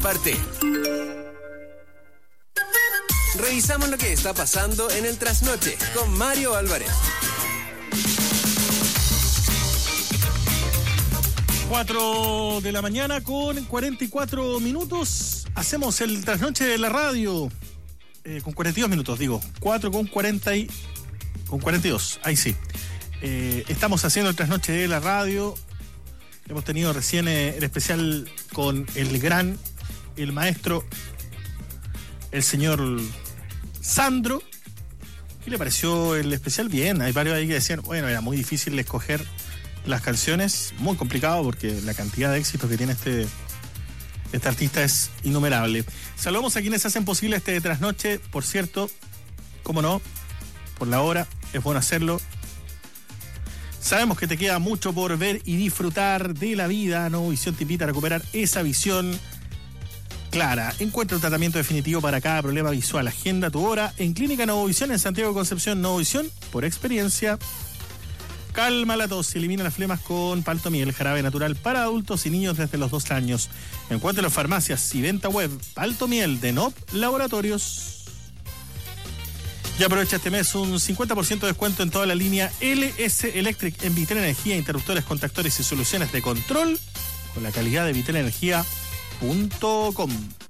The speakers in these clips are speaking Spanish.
parte. Revisamos lo que está pasando en el Trasnoche con Mario Álvarez. 4 de la mañana con 44 minutos. Hacemos el Trasnoche de la radio. Con 42 minutos, digo. 4 con 40 y... con 42, ahí sí. Estamos haciendo el Trasnoche de la radio. Hemos tenido recién el especial con el maestro, el señor Sandro. ¿Qué le pareció el especial? Bien, hay varios ahí que decían, bueno, era muy difícil escoger las canciones, muy complicado porque la cantidad de éxitos que tiene este artista es innumerable. Saludamos a quienes hacen posible este Trasnoche, por cierto, cómo no, por la hora, es bueno hacerlo. Sabemos que te queda mucho por ver y disfrutar de la vida. Novovisión te invita a recuperar esa visión clara. Encuentra un tratamiento definitivo para cada problema visual. Agenda tu hora en Clínica Novovisión en Santiago de Concepción. Novovisión, por experiencia. Calma la tos y elimina las flemas con Paltomiel, jarabe natural para adultos y niños desde los 2 años. Encuentra en farmacias y venta web Paltomiel de NOP Laboratorios. Y aprovecha este mes un 50% de descuento en toda la línea LS Electric en Vitel Energía, interruptores, contactores y soluciones de control con la calidad de vitelenergia.com.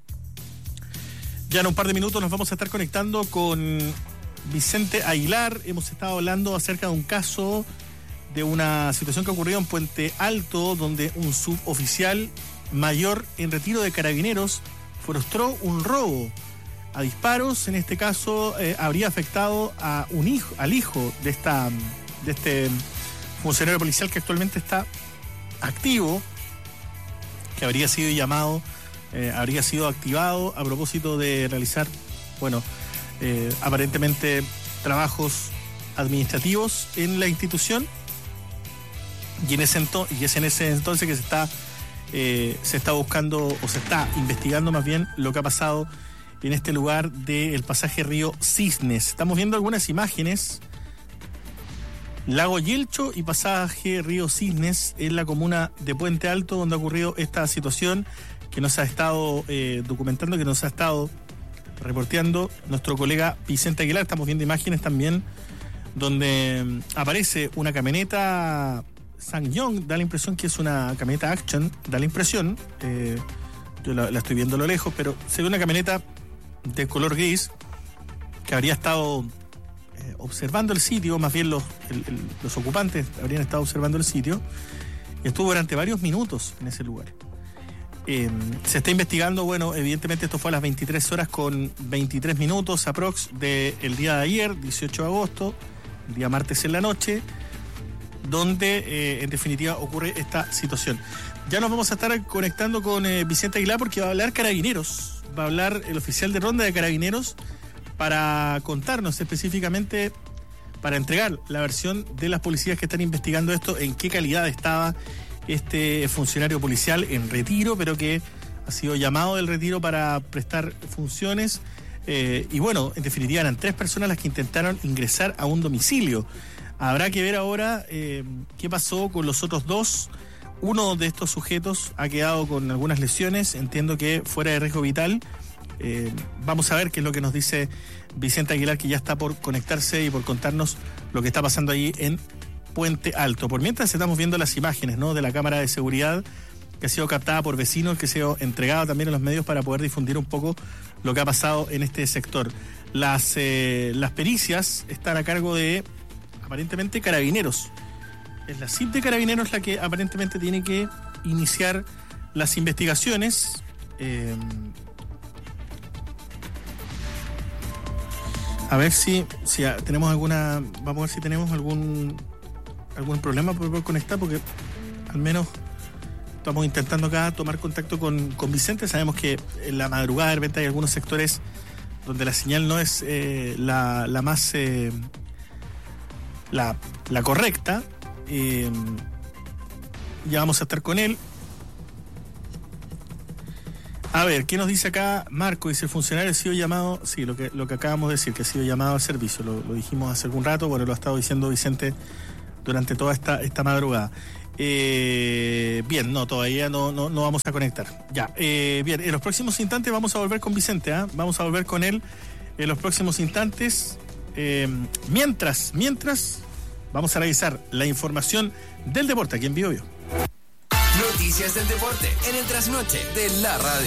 Ya en un par de minutos nos vamos a estar conectando con Vicente Aguilar. Hemos estado hablando acerca de un caso, de una situación que ocurrió en Puente Alto, donde un suboficial mayor en retiro de Carabineros frustró un robo a disparos. En este caso habría afectado a al hijo de este funcionario policial que actualmente está activo, que habría sido llamado, habría sido activado a propósito de realizar, aparentemente trabajos administrativos en la institución, y es en ese entonces que se está buscando, o se está investigando más bien, lo que ha pasado en este lugar del pasaje Río Cisnes. Estamos viendo algunas imágenes. Lago Yelcho y pasaje Río Cisnes en la comuna de Puente Alto, donde ha ocurrido esta situación que nos ha estado documentando, que nos ha estado reporteando nuestro colega Vicente Aguilar. Estamos viendo imágenes también donde aparece una camioneta SsangYong. Da la impresión que es una camioneta Action, da la impresión. Yo la estoy viendo a lo lejos, pero se ve una camioneta de color gris que habría estado observando el sitio, más bien los ocupantes habrían estado observando el sitio, y estuvo durante varios minutos en ese lugar. Se está investigando, evidentemente esto fue a las 23 horas con 23 minutos aprox del día de ayer, 18 de agosto, el día martes en la noche, donde en definitiva ocurre esta situación. Ya nos vamos a estar conectando con Vicente Aguilar, porque va a hablar Carabineros. Va a hablar el oficial de ronda de Carabineros para contarnos específicamente, para entregar la versión de las policías que están investigando esto, en qué calidad estaba este funcionario policial en retiro, pero que ha sido llamado del retiro para prestar funciones. En definitiva eran 3 personas las que intentaron ingresar a un domicilio. Habrá que ver ahora qué pasó con los otros 2. Uno de estos sujetos ha quedado con algunas lesiones, entiendo que fuera de riesgo vital. Vamos a ver qué es lo que nos dice Vicente Aguilar, que ya está por conectarse y por contarnos lo que está pasando allí en Puente Alto. Por mientras estamos viendo las imágenes, de la cámara de seguridad que ha sido captada por vecinos, que ha sido entregada también a los medios para poder difundir un poco lo que ha pasado en este sector. Las pericias están a cargo de, aparentemente, Carabineros. Es la CIP de Carabineros la que aparentemente tiene que iniciar las investigaciones. A ver si tenemos alguna... Vamos a ver si tenemos algún problema por poder conectar, porque al menos estamos intentando acá tomar contacto con Vicente. Sabemos que en la madrugada de repente hay algunos sectores donde la señal no es la más... la correcta. Ya vamos a estar con él. A ver, ¿qué nos dice acá Marco? Dice, el funcionario ha sido llamado... Sí, lo que acabamos de decir, que ha sido llamado al servicio. Lo dijimos hace algún rato, lo ha estado diciendo Vicente durante toda esta madrugada. Bien, no, todavía no vamos a conectar. Ya, bien, en los próximos instantes vamos a volver con Vicente, vamos a volver con él en los próximos instantes. Mientras vamos a revisar la información del deporte aquí en Bio Bio. Noticias del deporte en el trasnoche de la radio.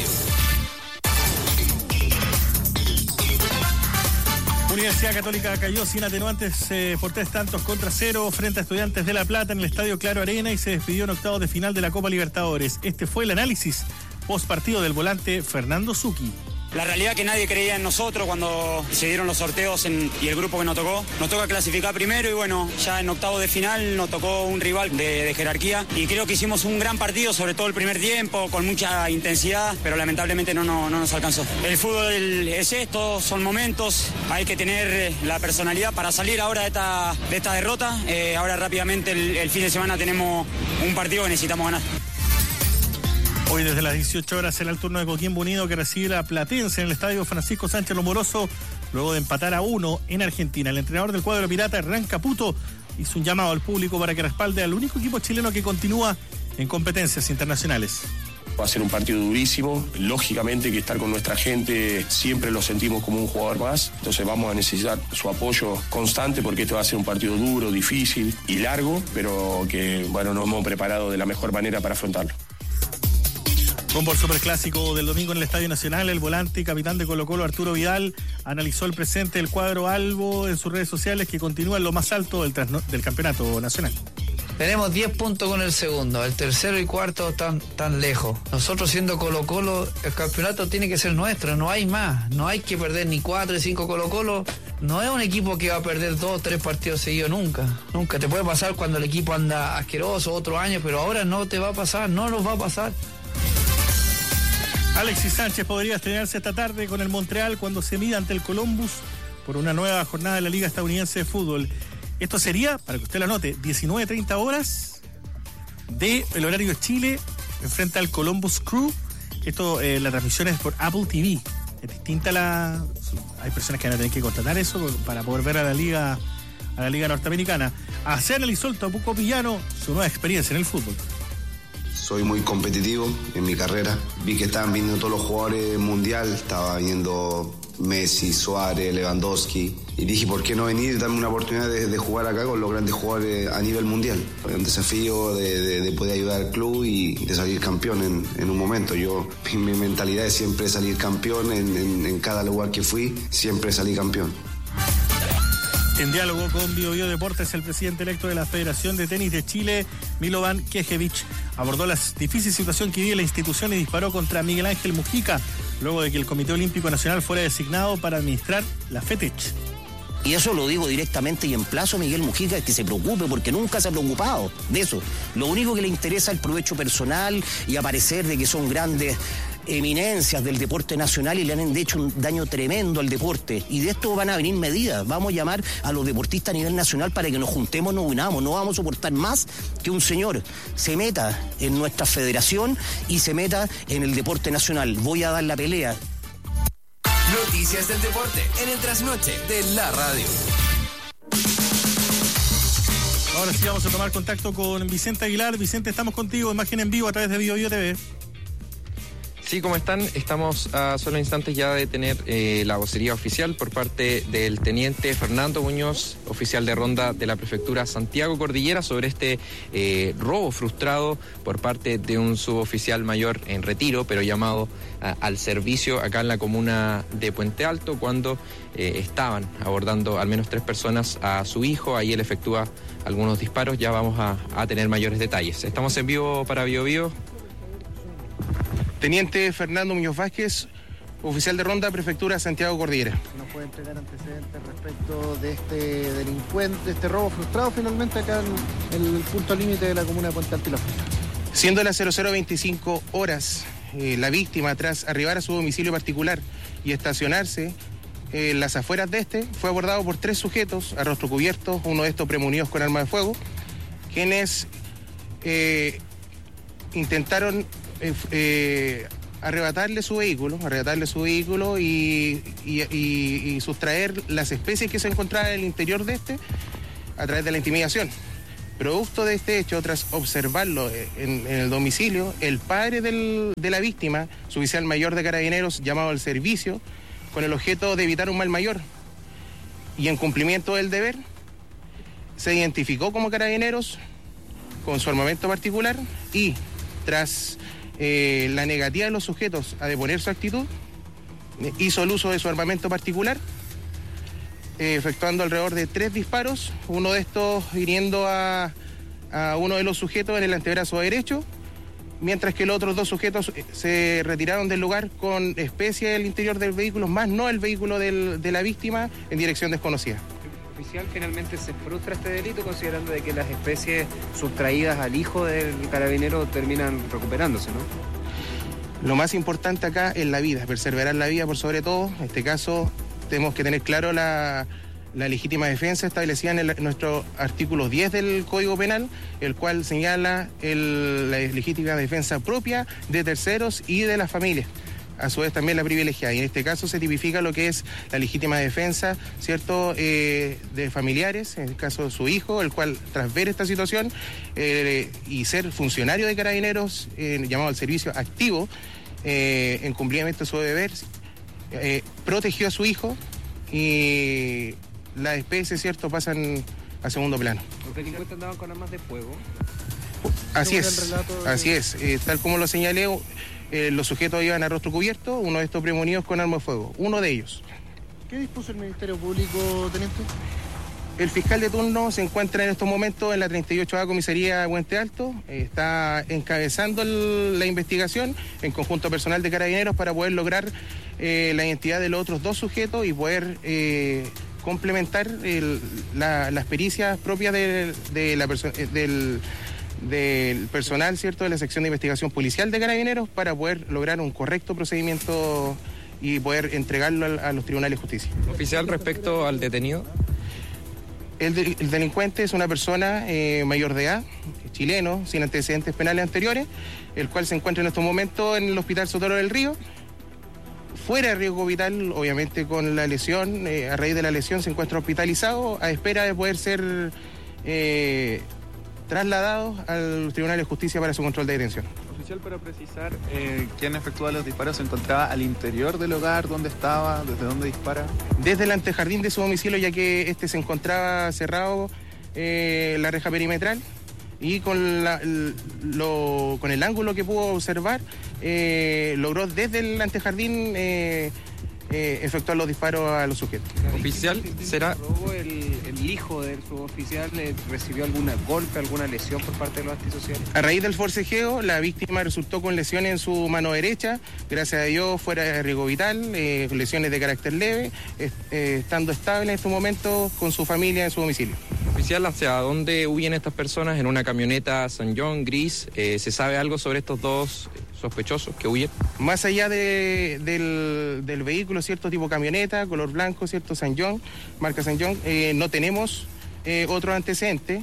Universidad Católica cayó sin atenuantes por 3-0 frente a Estudiantes de La Plata en el Estadio Claro Arena y se despidió en octavos de final de la Copa Libertadores. Este fue el análisis post partido del volante Fernando Zucchi. La realidad que nadie creía en nosotros cuando se dieron los sorteos y el grupo que nos tocó. Nos toca clasificar primero y bueno, ya en octavos de final nos tocó un rival de jerarquía y creo que hicimos un gran partido, sobre todo el primer tiempo, con mucha intensidad, pero lamentablemente no nos alcanzó. El fútbol es esto, son momentos, hay que tener la personalidad para salir ahora de esta derrota. Ahora rápidamente el fin de semana tenemos un partido que necesitamos ganar. Hoy desde las 18 horas será el turno de Coquimbo Unido que recibe a Platense en el estadio Francisco Sánchez Lomoroso luego de empatar a 1 en Argentina. El entrenador del cuadro pirata, Hernán Caputo, hizo un llamado al público para que respalde al único equipo chileno que continúa en competencias internacionales. Va a ser un partido durísimo, lógicamente que estar con nuestra gente siempre lo sentimos como un jugador más, entonces vamos a necesitar su apoyo constante porque este va a ser un partido duro, difícil y largo, pero que bueno, nos hemos preparado de la mejor manera para afrontarlo. Rumbo al superclásico del domingo en el Estadio Nacional, el volante y capitán de Colo-Colo, Arturo Vidal, analizó el presente del cuadro albo en sus redes sociales que continúa en lo más alto del campeonato nacional. Tenemos 10 puntos con el segundo, el tercero y cuarto tan lejos. Nosotros siendo Colo-Colo, el campeonato tiene que ser nuestro, no hay más. No hay que perder ni 4 y 5 Colo-Colo. No es un equipo que va a perder 2 o 3 partidos seguidos nunca. Nunca. Te puede pasar cuando el equipo anda asqueroso otro año, pero ahora no te va a pasar, no nos va a pasar. Alexis Sánchez podría estrenarse esta tarde con el Montreal cuando se mida ante el Columbus por una nueva jornada de la Liga Estadounidense de Fútbol. Esto sería, para que usted lo anote, 19:30 horas del horario de Chile frente al Columbus Crew. Esto, la transmisión es por Apple TV. Es distinta hay personas que van a tener que contratar eso para poder ver a la Liga norteamericana. Así analizó el Topuco Pillano su nueva experiencia en el fútbol. Soy muy competitivo en mi carrera. Vi que estaban viniendo todos los jugadores mundial. Estaba viniendo Messi, Suárez, Lewandowski. Y dije, ¿por qué no venir y darme una oportunidad de jugar acá con los grandes jugadores a nivel mundial? Fue un desafío de poder ayudar al club y de salir campeón en un momento. Mi mentalidad es siempre salir campeón en cada lugar que fui. Siempre salí campeón. En diálogo con Bio Bio Deportes, el presidente electo de la Federación de Tenis de Chile, Milovan Knežević, abordó la difícil situación que vive la institución y disparó contra Miguel Ángel Mujica, luego de que el Comité Olímpico Nacional fuera designado para administrar la FETECH. Y eso lo digo directamente y emplazo a Miguel Mujica que se preocupe porque nunca se ha preocupado de eso. Lo único que le interesa es el provecho personal y aparecer de que son grandes eminencias del deporte nacional y le han hecho un daño tremendo al deporte. Y de esto van a venir medidas. Vamos a llamar a los deportistas a nivel nacional para que nos juntemos, nos unamos. No vamos a soportar más que un señor se meta en nuestra federación y se meta en el deporte nacional. Voy a dar la pelea. Noticias del deporte en el trasnoche de la radio. Ahora sí vamos a tomar contacto con Vicente Aguilar. Vicente, estamos contigo, imagen en vivo a través de Bio Bio TV. Sí, ¿cómo están? Estamos a solo instantes ya de tener la vocería oficial por parte del teniente Fernando Muñoz, oficial de ronda de la prefectura Santiago Cordillera, sobre este robo frustrado por parte de un suboficial mayor en retiro, pero llamado al servicio acá en la comuna de Puente Alto, cuando estaban abordando al menos 3 personas a su hijo. Ahí él efectúa algunos disparos. Ya vamos a tener mayores detalles. Estamos en vivo para Bio Bio. Teniente Fernando Muñoz Vázquez, oficial de ronda, prefectura Santiago Cordillera. ¿Nos puede entregar antecedentes respecto de este delincuente, de este robo frustrado finalmente acá en el punto límite de la comuna de Puente Alto y La Florida? Siendo las 00:25 horas, la víctima, tras arribar a su domicilio particular y estacionarse en las afueras de este, fue abordado por 3 sujetos a rostro cubierto, uno de estos premunidos con arma de fuego, quienes intentaron arrebatarle su vehículo y sustraer las especies que se encontraban en el interior de este a través de la intimidación. Producto de este hecho, tras observarlo en el domicilio, el padre de la víctima, su oficial mayor de Carabineros, llamado al servicio, con el objeto de evitar un mal mayor. Y en cumplimiento del deber, se identificó como Carabineros con su armamento particular y, tras la negativa de los sujetos a deponer su actitud, hizo el uso de su armamento particular, efectuando alrededor de 3 disparos, uno de estos hiriendo a uno de los sujetos en el antebrazo derecho, mientras que los otros 2 sujetos se retiraron del lugar con especies del interior del vehículo, más no el vehículo de la víctima, en dirección desconocida. Oficial, finalmente se frustra este delito, considerando de que las especies sustraídas al hijo del carabinero terminan recuperándose, ¿no? Lo más importante acá es la vida, perseverar la vida por sobre todo. En este caso tenemos que tener claro la legítima defensa establecida en nuestro artículo 10 del Código Penal, el cual señala la legítima defensa propia de terceros y de las familias. A su vez también la privilegiada, y en este caso se tipifica lo que es la legítima defensa, ¿cierto?, de familiares, en el caso de su hijo, el cual tras ver esta situación y ser funcionario de Carabineros, llamado al servicio activo, en cumplimiento de su deber, protegió a su hijo y las especies, ¿cierto?, pasan a segundo plano. ¿Los delincuentes andaban con armas de fuego? Así es, tal como lo señalé. Los sujetos iban a rostro cubierto, uno de estos premonidos con arma de fuego, uno de ellos. ¿Qué dispuso el Ministerio Público, teniente? El fiscal de turno se encuentra en estos momentos en la 38ª Comisaría de Puente Alto, está encabezando la investigación en conjunto personal de Carabineros para poder lograr la identidad de los otros 2 sujetos y poder complementar las pericias propias del personal, ¿cierto?, de la sección de investigación policial de Carabineros para poder lograr un correcto procedimiento y poder entregarlo a los tribunales de justicia. Oficial, respecto al detenido. El delincuente es una persona mayor de edad, chileno, sin antecedentes penales anteriores, el cual se encuentra en estos momentos en el Hospital Sotero del Río, fuera de riesgo vital, obviamente con la lesión, a raíz de la lesión se encuentra hospitalizado a espera de poder ser trasladados al Tribunal de Justicia para su control de detención. Oficial, para precisar, ¿quién efectúa los disparos? ¿Se encontraba al interior del hogar? ¿Dónde estaba? ¿Desde dónde dispara? Desde el antejardín de su domicilio, ya que este se encontraba cerrado la reja perimetral, y con el ángulo que pudo observar, logró desde el antejardín efectuar los disparos a los sujetos. Oficial, ¿será? ¿El hijo del suboficial recibió algún golpe, alguna lesión por parte de los antisociales? A raíz del forcejeo, la víctima resultó con lesiones en su mano derecha, gracias a Dios fuera de riesgo vital, lesiones de carácter leve, estando estable en estos momentos con su familia en su domicilio. Oficial, ¿hacia dónde huyen estas personas? ¿En una camioneta San John gris? ¿Se sabe algo sobre estos 2 sospechosos que huyen? Más allá del vehículo, ¿cierto?, tipo camioneta, color blanco, ¿cierto?, San John, marca San John, no tenemos otro antecedente,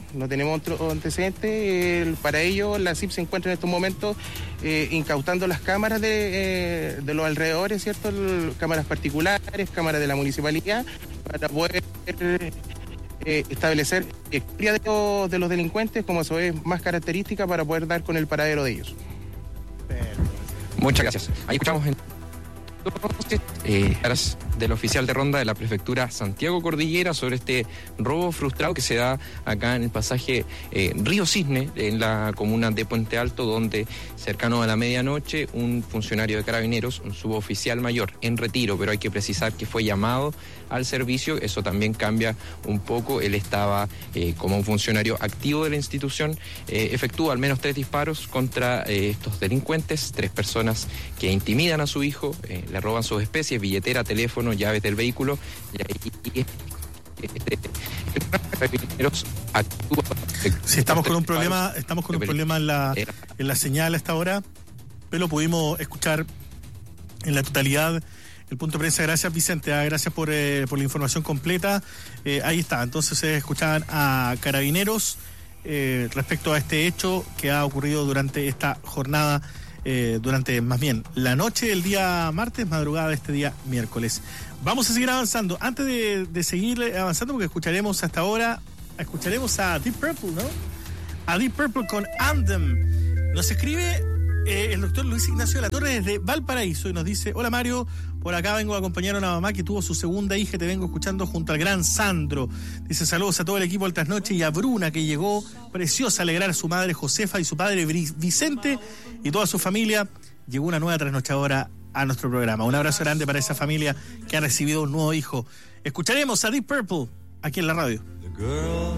para ello la CIP se encuentra en estos momentos incautando las cámaras de los alrededores, ¿cierto?, cámaras particulares, cámaras de la municipalidad, para poder establecer historia de los delincuentes, como eso es más característica para poder dar con el paradero de ellos. Muchas gracias. Ahí escuchamos del oficial de ronda de la prefectura Santiago Cordillera sobre este robo frustrado que se da acá en el pasaje Río Cisne, en la comuna de Puente Alto, donde cercano a la medianoche un funcionario de Carabineros, un suboficial mayor en retiro, pero hay que precisar que fue llamado al servicio. Eso también cambia un poco. Él estaba como un funcionario activo de la institución, efectúa al menos 3 disparos contra estos delincuentes, 3 personas que intimidan a su hijo, le roban sus especies, billetera, teléfono, llaves del vehículo, y ahí Sí, estamos con un problema en la señal a esta hora, pero lo pudimos escuchar en la totalidad. El punto de prensa, gracias Vicente, gracias por la información completa. Ahí está, entonces se escuchaban a Carabineros respecto a este hecho que ha ocurrido durante esta jornada, durante más bien la noche del día martes, madrugada de este día miércoles. Vamos a seguir avanzando. Antes de seguir avanzando, porque escucharemos hasta ahora, a Deep Purple, ¿no? a Deep Purple con Anthem. Nos escribe el doctor Luis Ignacio de la Torre desde Valparaíso y nos dice: hola Mario, por acá vengo a acompañar a una mamá que tuvo su segunda hija, te vengo escuchando junto al gran Sandro. Dice saludos a todo el equipo del Trasnoche y a Bruna, que llegó preciosa a alegrar a su madre Josefa y su padre Vicente y toda su familia. Llegó una nueva trasnochadora a nuestro programa. Un abrazo grande para esa familia que ha recibido un nuevo hijo. Escucharemos a Deep Purple aquí en la radio.